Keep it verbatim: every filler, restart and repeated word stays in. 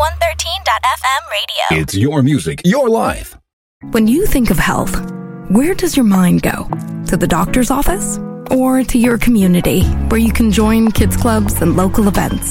one thirteen dot f m radio. It's your music, your life. When you think of health, where does your mind go? To the doctor's office? Or to your community, where you can join kids clubs and local events?